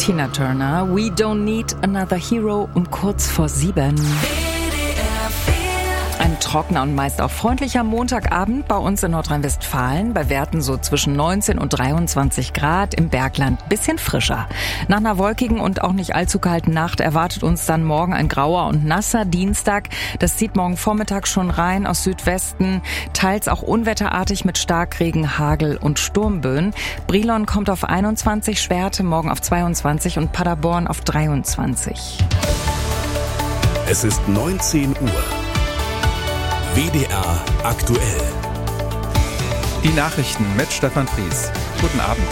Tina Turner. We don't need another hero um kurz vor 7. Ein trockener und meist auch freundlicher Montagabend bei uns in Nordrhein-Westfalen. Bei Werten so zwischen 19 und 23 Grad, im Bergland bisschen frischer. Nach einer wolkigen und auch nicht allzu kalten Nacht erwartet uns dann morgen ein grauer und nasser Dienstag. Das zieht morgen Vormittag schon rein aus Südwesten, teils auch unwetterartig mit Starkregen, Hagel und Sturmböen. Brilon kommt auf 21, Schwerte morgen auf 22 und Paderborn auf 23. Es ist 19 Uhr. WDR aktuell. Die Nachrichten mit Stefan Fries. Guten Abend.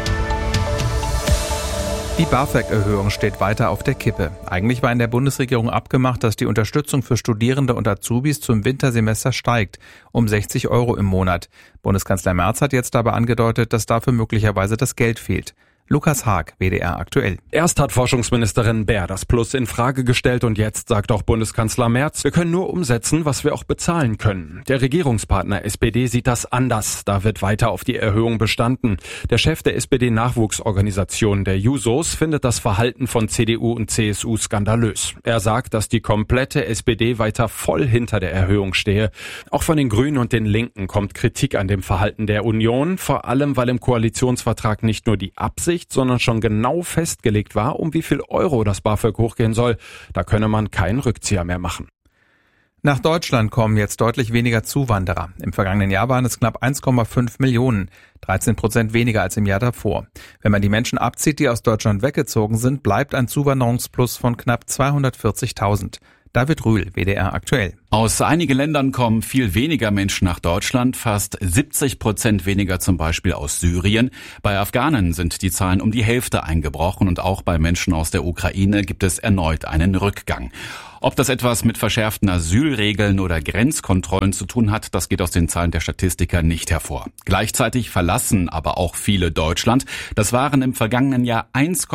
Die BAföG-Erhöhung steht weiter auf der Kippe. Eigentlich war in der Bundesregierung abgemacht, dass die Unterstützung für Studierende und Azubis zum Wintersemester steigt, um 60 € im Monat. Bundeskanzler Merz hat jetzt aber angedeutet, dass dafür möglicherweise das Geld fehlt. Lukas Haag, WDR aktuell. Erst hat Forschungsministerin Baer das Plus in Frage gestellt und jetzt sagt auch Bundeskanzler Merz, wir können nur umsetzen, was wir auch bezahlen können. Der Regierungspartner SPD sieht das anders. Da wird weiter auf die Erhöhung bestanden. Der Chef der SPD-Nachwuchsorganisation, der Jusos, findet das Verhalten von CDU und CSU skandalös. Er sagt, dass die komplette SPD weiter voll hinter der Erhöhung stehe. Auch von den Grünen und den Linken kommt Kritik an dem Verhalten der Union, vor allem weil im Koalitionsvertrag nicht nur die Absicht, sondern schon genau festgelegt war, um wie viel Euro das BAföG hochgehen soll. Da könne man keinen Rückzieher mehr machen. Nach Deutschland kommen jetzt deutlich weniger Zuwanderer. Im vergangenen Jahr waren es knapp 1,5 Millionen, 13% weniger als im Jahr davor. Wenn man die Menschen abzieht, die aus Deutschland weggezogen sind, bleibt ein Zuwanderungsplus von knapp 240.000. David Rühl, WDR aktuell. Aus einigen Ländern kommen viel weniger Menschen nach Deutschland, fast 70% weniger zum Beispiel aus Syrien. Bei Afghanen sind die Zahlen um die Hälfte eingebrochen und auch bei Menschen aus der Ukraine gibt es erneut einen Rückgang. Ob das etwas mit verschärften Asylregeln oder Grenzkontrollen zu tun hat, das geht aus den Zahlen der Statistiker nicht hervor. Gleichzeitig verlassen aber auch viele Deutschland. Das waren im vergangenen Jahr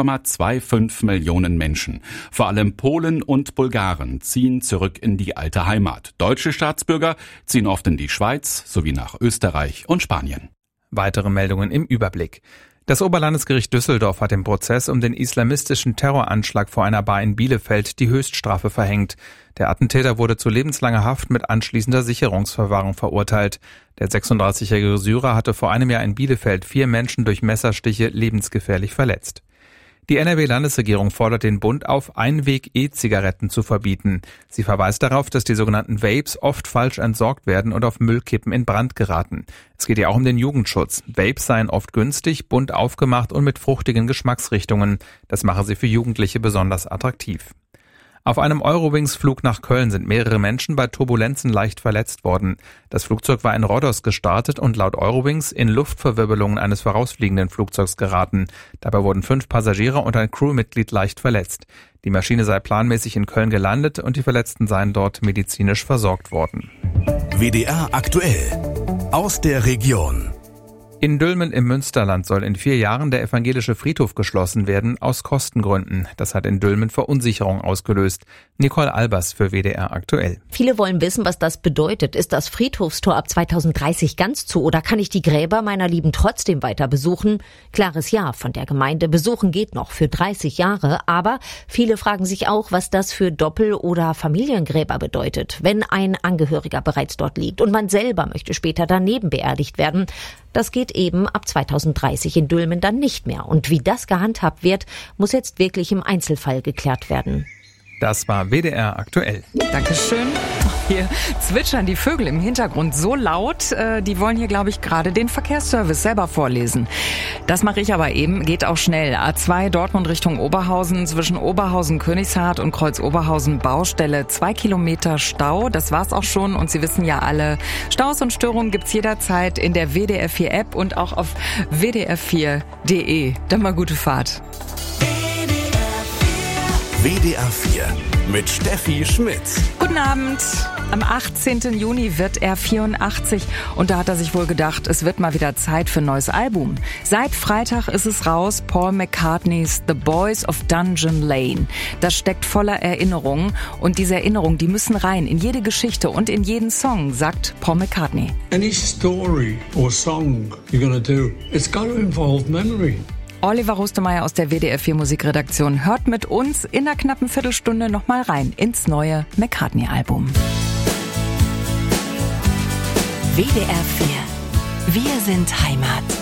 1,25 Millionen Menschen. Vor allem Polen und Bulgaren ziehen zurück in die alte Heimat. Deutsche Staatsbürger ziehen oft in die Schweiz sowie nach Österreich und Spanien. Weitere Meldungen im Überblick. Das Oberlandesgericht Düsseldorf hat im Prozess um den islamistischen Terroranschlag vor einer Bar in Bielefeld die Höchststrafe verhängt. Der Attentäter wurde zu lebenslanger Haft mit anschließender Sicherungsverwahrung verurteilt. Der 36-jährige Syrer hatte vor einem Jahr in Bielefeld 4 Menschen durch Messerstiche lebensgefährlich verletzt. Die NRW-Landesregierung fordert den Bund auf, Einweg-E-Zigaretten zu verbieten. Sie verweist darauf, dass die sogenannten Vapes oft falsch entsorgt werden und auf Müllkippen in Brand geraten. Es geht ja auch um den Jugendschutz. Vapes seien oft günstig, bunt aufgemacht und mit fruchtigen Geschmacksrichtungen. Das mache sie für Jugendliche besonders attraktiv. Auf einem Eurowings-Flug nach Köln sind mehrere Menschen bei Turbulenzen leicht verletzt worden. Das Flugzeug war in Rhodos gestartet und laut Eurowings in Luftverwirbelungen eines vorausfliegenden Flugzeugs geraten. Dabei wurden 5 Passagiere und ein Crewmitglied leicht verletzt. Die Maschine sei planmäßig in Köln gelandet und die Verletzten seien dort medizinisch versorgt worden. WDR aktuell. Aus der Region. In Dülmen im Münsterland soll in 4 Jahren der evangelische Friedhof geschlossen werden, aus Kostengründen. Das hat in Dülmen Verunsicherung ausgelöst. Nicole Albers für WDR aktuell. Viele wollen wissen, was das bedeutet. Ist das Friedhofstor ab 2030 ganz zu oder kann ich die Gräber meiner Lieben trotzdem weiter besuchen? Klares Ja von der Gemeinde. Besuchen geht noch für 30 Jahre, aber viele fragen sich auch, was das für Doppel- oder Familiengräber bedeutet, wenn ein Angehöriger bereits dort liegt und man selber möchte später daneben beerdigt werden. Das geht eben ab 2030 in Dülmen dann nicht mehr. Und wie das gehandhabt wird, muss jetzt wirklich im Einzelfall geklärt werden. Das war WDR aktuell. Dankeschön. Hier zwitschern die Vögel im Hintergrund so laut, die wollen hier, glaube ich, gerade den Verkehrsservice selber vorlesen. Das mache ich aber eben, geht auch schnell. A2 Dortmund Richtung Oberhausen, zwischen Oberhausen-Königshardt und Kreuz-Oberhausen Baustelle, 2 Kilometer Stau. Das war's auch schon und Sie wissen ja alle, Staus und Störungen gibt's jederzeit in der WDR 4 App und auch auf wdr4.de. Dann mal gute Fahrt. WDR 4 mit Steffi Schmitz. Guten Abend. Am 18. Juni wird er 84 und da hat er sich wohl gedacht, es wird mal wieder Zeit für ein neues Album. Seit Freitag ist es raus, Paul McCartneys The Boys of Dungeon Lane. Das steckt voller Erinnerungen und diese Erinnerungen, die müssen rein in jede Geschichte und in jeden Song, sagt Paul McCartney. Any story or song you're gonna do, it's got to involve memory. Oliver Rustemeyer aus der WDR 4 Musikredaktion hört mit uns in einer knappen Viertelstunde nochmal rein ins neue McCartney-Album. WDR 4. Wir sind Heimat.